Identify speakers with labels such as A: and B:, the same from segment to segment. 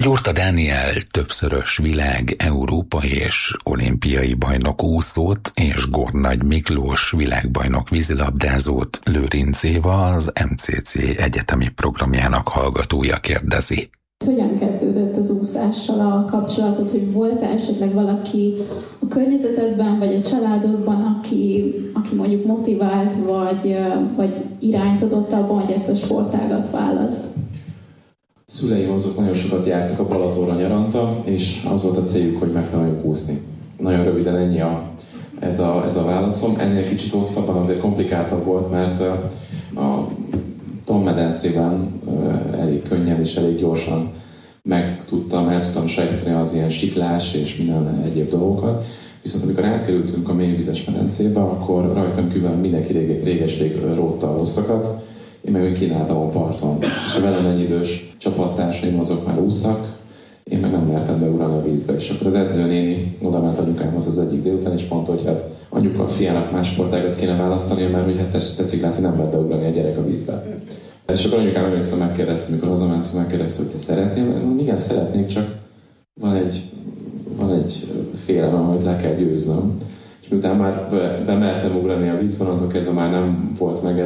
A: Gyurta Dániel többszörös világ, európai és olimpiai bajnok úszót és Gornagy Miklós világbajnok vízilabdázót Lőrinc Éva az MCC egyetemi programjának hallgatója kérdezi.
B: Hogyan kezdődött az úszással a kapcsolatod, hogy volt esetleg valaki a környezetedben, vagy a családodban, aki mondjuk motivált, vagy irányt adott abban, hogy ezt a sportágat választ?
C: Szüleim azok nagyon sokat jártak a Balatonra nyaranta, és az volt a céljuk, hogy megtanuljuk úszni. Nagyon röviden ennyi ez a válaszom. Ennél kicsit hosszabban azért komplikáltabb volt, mert a Tonmedencében elég könnyen és elég gyorsan el tudtam sejteni az ilyen siklás és minden egyéb dolgokat. Viszont amikor átkerültünk a mélyvizes medencébe, akkor rajtam kívül mindenki réges-rég rótta a hosszakat, én meg kínáltam a parton. És a velem ennyi idős csapattársaim azok már úsztak, én meg nem mertem beugrani a vízbe. És akkor az edzőnéni odament anyukámhoz az egyik délután, és mondta, hogy hát anyuka a fiának más sportágat kéne választani, mert hogy hát tetszik látni, nem lehet beugrani a gyerek a vízbe. És akkor anyukám emlékszem megkérdezte, mikor hazamentünk, megkérdezte, hogy te szeretnél? Mondom, igen, szeretnék, csak van egy félelem, amit le kell győznöm. És miután már bemertem ugrani a vízben, attól kezdve már nem volt meg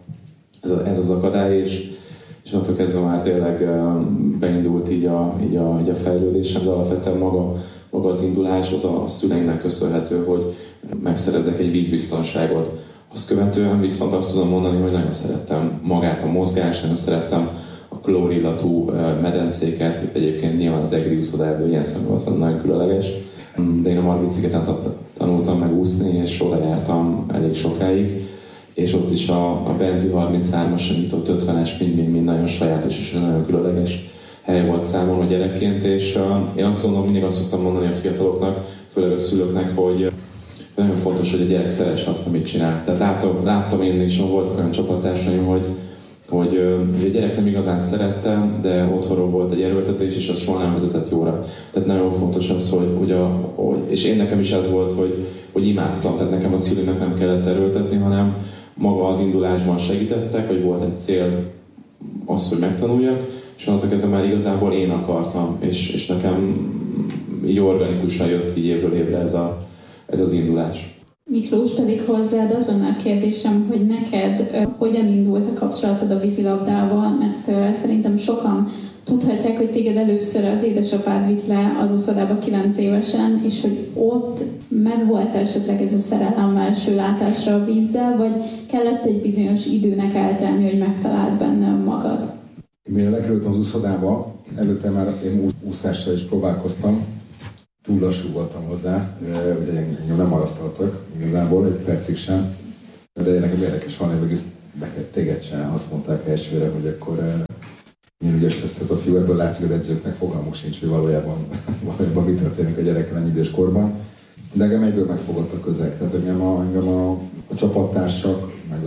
C: ez az akadály, és attól kezdve már tényleg beindult így a fejlődésem, de alapvetően maga az indulás az a szüleimnek köszönhető, hogy megszerezzek egy vízbiztonságot. Azt követően viszont azt tudom mondani, hogy nagyon szerettem magát a mozgást, nagyon szerettem a klórillatú medencéket, egyébként nyilván az egri úszodában ilyen szemben az nagyon különleges. De én a Margit-szigeten tanultam meg úszni, és oda jártam elég sokáig, és ott is a benti 33-as, nyitott 50-es mind nagyon sajátos és nagyon különleges hely volt számomra gyerekként, és én azt gondolom, mindig azt szoktam mondani a fiataloknak, főleg a szülőknek, hogy nagyon fontos, hogy a gyerek szeresse azt, amit csinál. Tehát láttam én is, voltak olyan csapattársaim, hogy a gyerek nem igazán szerette, de otthonról volt egy erőltetés, és az soha nem vezetett jóra. Tehát nagyon fontos az, és én nekem is ez volt, hogy imádtam, tehát nekem a szülőnek nem kellett erőltetni, hanem maga az indulásban segítettek, hogy volt egy cél az, hogy megtanuljak, és onnantól kezdve már igazából én akartam, és nekem így organikusan jött így évről évre ez az indulás.
B: Miklós, pedig hozzád az lenne a kérdésem, hogy neked hogyan indult a kapcsolatod a vízilabdával, mert szerintem sokan tudhatják, hogy téged először az édesapád vitt le az úszodába 9 évesen, és hogy ott megvolt esetleg ez a szerelem első látásra a vízzel, vagy kellett egy bizonyos időnek eltelni, hogy megtaláld benne önmagad?
D: Mire lekerültem az úszodába, előtte már én úszással is próbálkoztam, túl lassú voltam hozzá, ugye engem nem marasztaltak igazából, egy percig sem, de nekem érdekes van, hogy téged sem azt mondták elsőre, hogy akkor milyen ügyes lesz ez a fiú, ebből látszik, az edzőknek fogalmuk sincs, hogy valójában mi történik a gyerekkel ennyi idős korban. De engem egyből megfogott a közeg, tehát engem a csapattársak, meg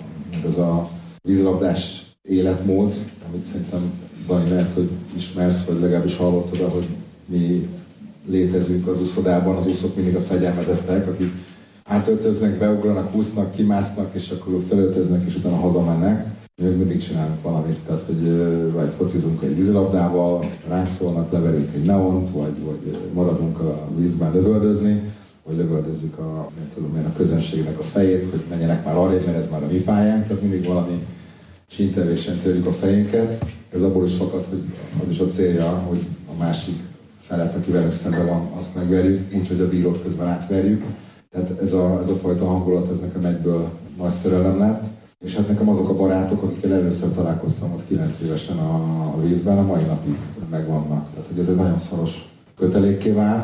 D: az a vízilabdás életmód, amit szerintem Dani lehet, hogy ismersz, vagy legalábbis hallottad, hogy mi létezünk az úszodában, az úszók mindig a fegyelmezettek, akik átöltöznek, beugranak, úsznak, kimásznak, és akkor felöltöznek, és utána hazamennek. Mi mindig csinálunk valamit, tehát hogy vagy focizunk egy vízilabdával, ránk szólnak, leverünk egy neont, vagy maradunk a vízben lövöldözni, vagy lövöldözzük a közönségnek a fejét, hogy menjenek már arrébb, mert ez már a mi pályánk, tehát mindig valami síntevésen törjük a fejünket. Ez abból is fakad, hogy az is a célja, hogy a másik felet, aki velünk szemben van, azt megverjük, úgyhogy a bírót közben átverjük. Tehát ez a fajta hangulat, ez nekem egyből nagy szerelem lett. És hát nekem azok a barátok, akikkel először találkoztam ott 9 évesen a vízben, a mai napig megvannak. Tehát hogy ez egy nagyon szoros kötelékké vált,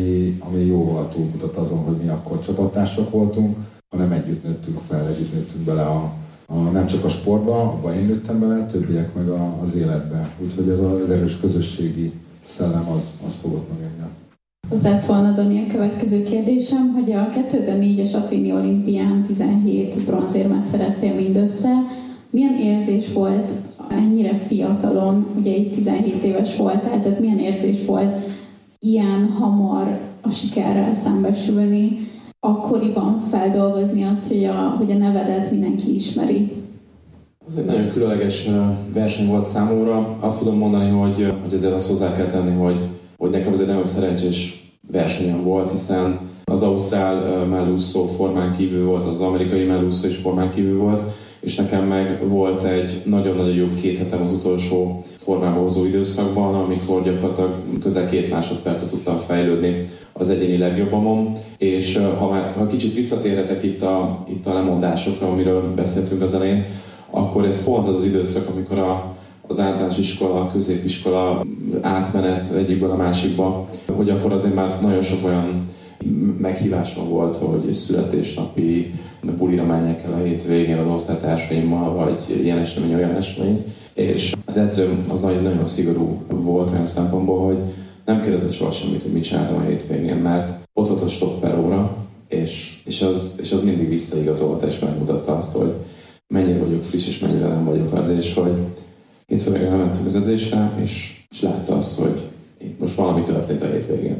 D: ami jóval túlmutat azon, hogy mi akkor csapattársak voltunk, hanem együtt nőttünk fel, együtt nőttünk bele nem csak a sportba, abban én nőttem bele, többiek meg az életbe. Úgyhogy ez az erős közösségi szellem az fogott meg engem.
B: Hozzád szólna, Dani, a következő kérdésem, hogy a 2004-es Athéni olimpián 17 bronzérmet szereztél mindössze. Milyen érzés volt ennyire fiatalon, ugye itt 17 éves voltál, tehát milyen érzés volt ilyen hamar a sikerrel szembesülni, akkoriban feldolgozni azt, hogy a nevedet mindenki ismeri?
C: Ez egy nagyon különleges verseny volt számomra. Azt tudom mondani, hogy ezért azt hozzá kell tenni, hogy nekem ez egy nagyon szerencsés versenyem volt, hiszen az ausztrál mellúszó formán kívül volt, az amerikai mellúszó is formán kívül volt, és nekem meg volt egy nagyon-nagyon jó 2 hetem az utolsó formába hozó időszakban, amikor gyakorlatilag közel 2 másodpercet tudtam fejlődni az egyéni legjobbamon, és ha kicsit visszatérhetek itt a lemondásokra, amiről beszéltünk az elején, akkor ez pont az időszak, amikor az általános iskola, a középiskola átmenet egyikből a másikba, hogy akkor azért már nagyon sok olyan meghívásom volt, hogy születésnapi bulira menjek el a hétvégén az osztálytársaimmal, vagy ilyen esemény, olyan esemény. És az edzőm az nagyon szigorú volt olyan szempontból, hogy nem kérdezett soha semmit, hogy mit csináltam a hétvégén, mert ott volt a stopper óra, és az mindig visszaigazolta, és megmutatta azt, hogy mennyire vagyok friss, és mennyire nem vagyok az, és hogy hétvégén elmentünk az edzésre, és látta azt, hogy most valami történt a hétvégén.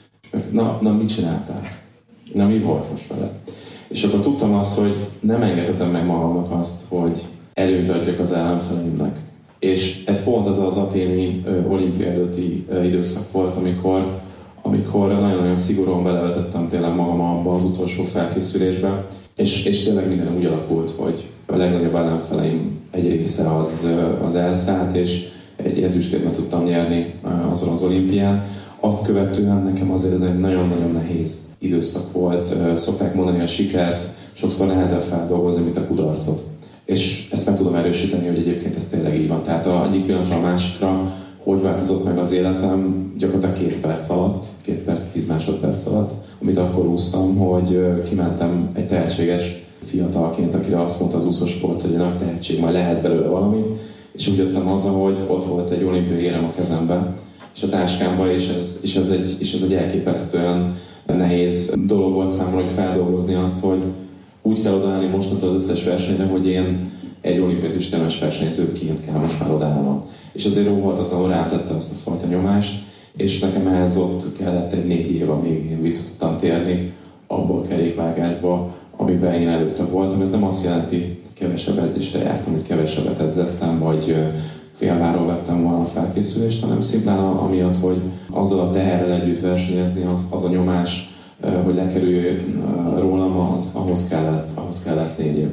C: Na, mit csináltál? Na, mi volt most vele? És akkor tudtam azt, hogy nem engedhetem meg magamnak azt, hogy előnyt adjak az ellenfeleimnek. És ez pont az athéni olimpia előtti időszak volt, amikor nagyon-nagyon szigorúan belevetettem tényleg magam abba az utolsó felkészülésbe, és tényleg minden úgy alakult, hogy a legnagyobb ellenfeleim egy része az elszállt, és egy ezüstérmet tudtam nyerni azon az olimpián. Azt követően nekem azért ez egy nagyon-nagyon nehéz időszak volt. Szokták mondani, hogy a sikert sokszor nehezebb feldolgozni, mint a kudarcot. És ezt meg tudom erősíteni, hogy egyébként ez tényleg így van. Tehát egyik pillanatra a másikra, hogy változott meg az életem, gyakorlatilag 2 perc alatt, 2 perc, 10 másodperc alatt, amit akkor úsztam, hogy kimentem egy tehetséges fiatalként, akire azt mondta az úszósport, hogy nagy tehetség, majd lehet belőle valami, és úgy jöttem haza, hogy ott volt egy olimpiai érem a kezemben, és a táskámban, és ez egy elképesztően nehéz dolog volt számomra, hogy feldolgozni azt, hogy úgy kell odaállni mostantól az összes versenyre, hogy én egy olimpiai ezüstérmes versenyzőként kell most már odaállnom. És azért óvatatlanul rátette azt a fajta nyomást, és nekem ehhez ott kellett egy 4 év, amíg én vissza tudtam térni abba a kerékvágásba, amiben én előtte voltam. Ez nem azt jelenti, kevesebb edzésre jártam, hogy kevesebbet edzettem, vagy félváról vettem volna a felkészülést, hanem szimplán amiatt, hogy azzal a teherrel együtt versenyezni, az a nyomás, hogy lekerüljön rólam, ahhoz kellett 4 év.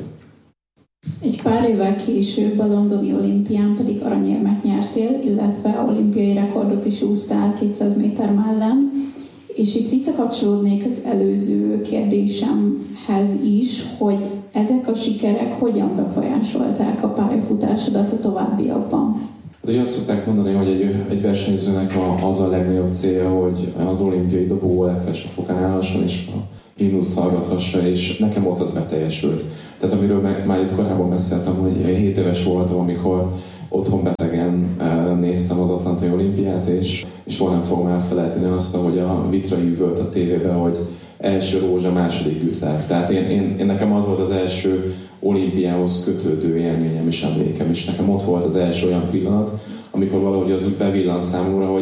B: Egy pár évvel később a londoni olimpián pedig aranyérmet nyertél, illetve olimpiai rekordot is úsztál 200 méter mellen. És itt visszakapcsolódnék az előző kérdésemhez is, hogy ezek a sikerek hogyan befolyásolták a pályafutásodat a továbbiakban?
C: De azt szokták mondani, hogy egy versenyzőnek az a legnagyobb célja, hogy az olimpiai dobogó legfelsőbb fokán állhasson, és a himnuszt hallgathassa, és nekem ott az beteljesült. Tehát amiről már itt korábban beszéltem, hogy 7 éves voltam, amikor otthon betegen néztem az atlantai olimpiát, és soha nem fogom elfelejteni azt, hogy a vitra üvölt a tévében, hogy első rózsa, második Güttler. Tehát én nekem az volt az első olimpiához kötődő élményem és emlékem, és nekem ott volt az első olyan pillanat, amikor valahogy az úgy bevillant számomra, hogy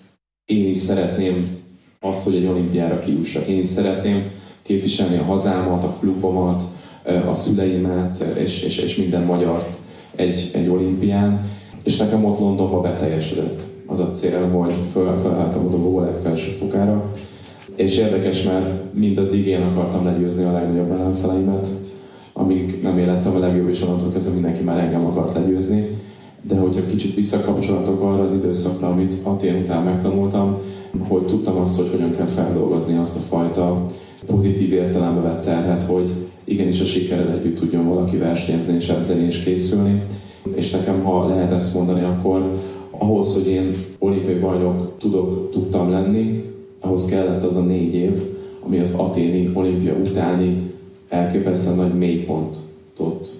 C: én is szeretném azt, hogy egy olimpiára kijussak. Én is szeretném képviselni a hazámat, a klubomat, a szüleimet és minden magyart egy olimpián, és nekem ott Londonban beteljesedett az a cél, hogy felálltam a dobogó legfelső fokára. És érdekes, mert mindaddig én akartam legyőzni a legnagyobb ellenfeleimet, amíg nem élettem a legjobb, és onnantól kezdve mindenki már engem akart legyőzni. De hogyha kicsit visszakapcsolatok arra az időszakra, amit Athén után megtanultam, hogy tudtam azt, hogy hogyan kell feldolgozni azt a fajta pozitív értelembe vett terhet, hogy igenis a sikerrel együtt tudjon valaki versenyezni és edzeni és készülni. És nekem, ha lehet ezt mondani, akkor ahhoz, hogy én olimpiai bajnok tudtam lenni, ahhoz kellett az a 4 év, ami az athéni olimpia utáni elképesztően nagy mélypontot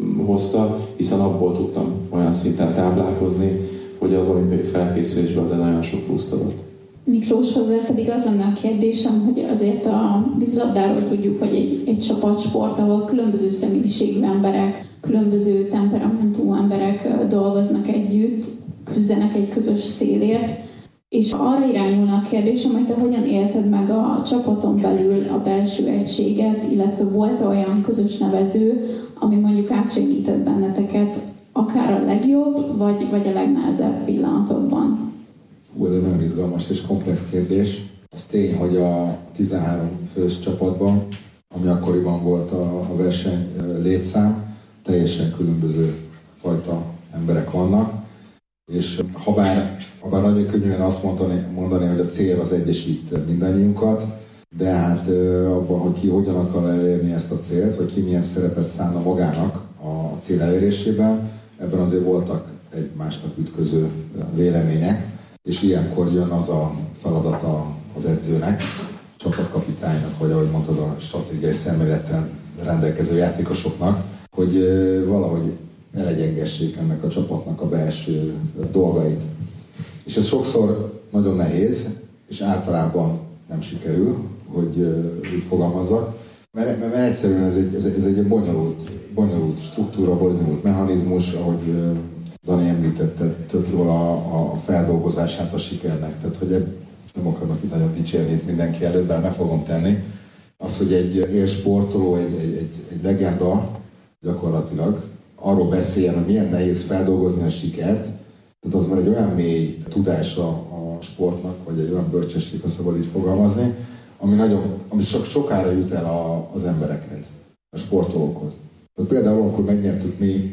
C: hozta, hiszen abból tudtam olyan szinten táplálkozni, hogy az olimpiai felkészülésben azért nagyon sok pluszt adott.
B: Miklós, hozzá pedig az lenne a kérdésem, hogy azért a vízilabdáról tudjuk, hogy egy csapatsport, ahol különböző személyiségű emberek, különböző temperamentú emberek dolgoznak együtt, küzdenek egy közös célért. És arra irányulna a kérdésem, hogy te hogyan élted meg a csapaton belül a belső egységet, illetve volt olyan közös nevező, ami mondjuk átsegített benneteket, akár a legjobb, vagy a legnehezebb pillanatokban?
D: Ez egy nagyon izgalmas és komplex kérdés. Az tény, hogy a 13 fős csapatban, ami akkoriban volt a verseny létszám, teljesen különböző fajta emberek vannak, és habár nagyon könnyű azt mondani, hogy a cél az egyesít mindannyiunkat, de hát abban, hogy ki hogyan akar elérni ezt a célt, vagy ki milyen szerepet szánna magának a cél elérésében, ebben azért voltak egymásnak ütköző vélemények, és ilyenkor jön az a feladata az edzőnek, csapatkapitánynak, vagy ahogy mondtad, a stratégiai szemlélettel rendelkező játékosoknak, hogy valahogy elegyengessék ennek a csapatnak a belső dolgait. És ez sokszor nagyon nehéz, és általában nem sikerül, hogy így fogalmazzak, mert egyszerűen ez egy bonyolult struktúra, bonyolult mechanizmus, ahogy Dani említette tök jól a feldolgozását a sikernek. Tehát, hogy nem akarnak itt nagyon dicsérni itt mindenki előtt, de meg fogom tenni. Az, hogy egy élsportoló, egy legenda gyakorlatilag arról beszéljen, hogy milyen nehéz feldolgozni a sikert, tehát az már egy olyan mély tudása a sportnak, vagy egy olyan bölcsesség, ha szabad így fogalmazni, ami sokára jut el az emberekhez, a sportolókhoz. Tehát például, amikor megnyertük mi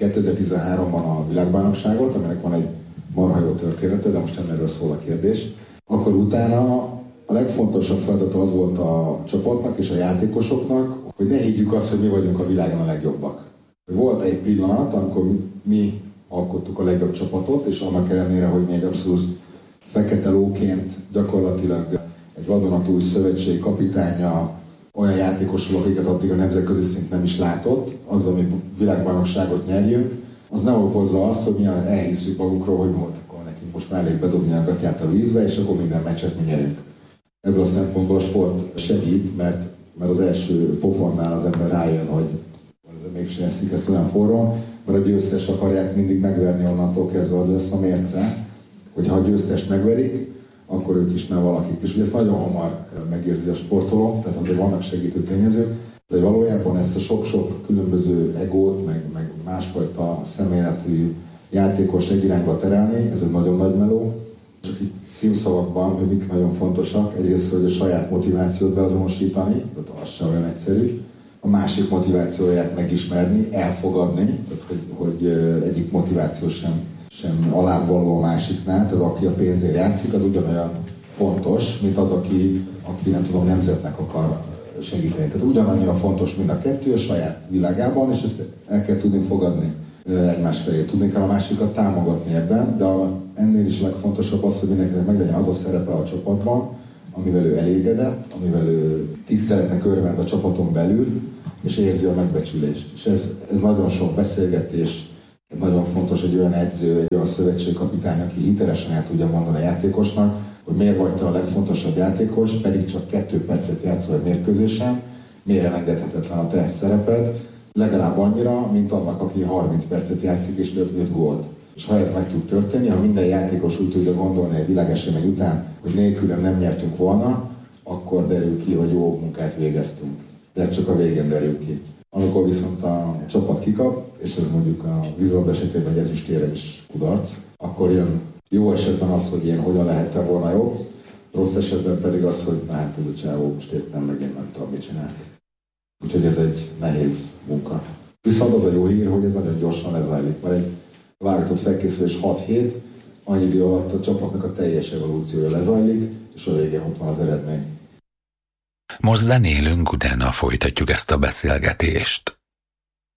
D: 2013-ban a világbajnokságot, aminek van egy marha jó története, de most nem erről szól a kérdés, akkor utána a legfontosabb feladata az volt a csapatnak és a játékosoknak, hogy ne higgyük azt, hogy mi vagyunk a világon a legjobbak. Volt egy pillanat, amikor mi alkottuk a legjobb csapatot, és annak ellenére, hogy mi egy abszolút fekete lóként gyakorlatilag egy vadonatúj szövetség kapitánya, olyan játékosok, akiket addig a nemzetközi szint nem is látott, azzal mi világbajnokságot nyerjünk, az nem okozza azt, hogy mi elhisszük magunkról, hogy volt, akkor nekünk most már elég bedobni a gatyát a vízbe, és akkor minden meccset mi nyerünk. Ebből a szempontból a sport segít, mert az első pofonnál az ember rájön, hogy mégsem eszik ezt olyan forrón, mert a győztest akarják mindig megverni, onnantól kezdve az lesz a mérce, hogyha a győztest megverik, akkor ők is már valakik. És ugye ezt nagyon hamar megérzi a sportoló, tehát azért vannak segítő tényezők, de valójában ezt a sok-sok különböző egót, meg másfajta szemléletű játékos egy irányba terelni, ez egy nagyon nagy meló. Csak így címszavakban, hogy mik nagyon fontosak, egyrészt, hogy a saját motivációt beazonosítani, tehát az sem olyan egyszerű. A másik motivációját megismerni, elfogadni, tehát hogy egyik motiváció sem alábbvaló a másiknál, tehát aki a pénzért játszik, az ugyanolyan fontos, mint az, aki nem tudom, nemzetnek akar segíteni. Tehát ugyanannyira fontos mind a kettő a saját világában, és ezt el kell tudni fogadni egymás felé. Tudni kell a másikat támogatni ebben, de ennél is legfontosabb az, hogy mindenkinek meglegyen az a szerepe a csapatban, amivel ő elégedett, amivel ő tiszteletnek örvend a csapaton belül, és érzi a megbecsülést. És ez nagyon sok beszélgetés, nagyon fontos egy olyan edző, egy olyan szövetségkapitány, aki hitelesen el tudja mondani a játékosnak, hogy miért vagy te a legfontosabb játékos, pedig csak 2 percet játszol egy mérkőzésen, miért elengedhetetlen a te szereped, legalább annyira, mint annak, aki 30 percet játszik és lőtt 5 gólt. És ha ez meg tud történni, ha minden játékos úgy tudja gondolni egy világesemény után, hogy nélkülem nem nyertünk volna, akkor derül ki, hogy jó munkát végeztünk. De ez csak a végén derül ki. Amikor viszont a csapat kikap, és ez mondjuk a vízilabda esetében egy ezüstérem is kudarc, akkor jön jó esetben az, hogy én hogyan lehettem volna jobb, rossz esetben pedig az, hogy na hát ez a csávó most éppen megint nem tudom, mit csinált. Úgyhogy ez egy nehéz munka. Viszont az a jó hír, hogy ez nagyon gyorsan lezajlik, mert egy válogatott felkészülés 6 hét, annyi idő alatt a csapatnak a teljes evolúciója lezajlik, és a végén ott van az eredmény.
A: Most zenélünk, utána folytatjuk ezt a beszélgetést.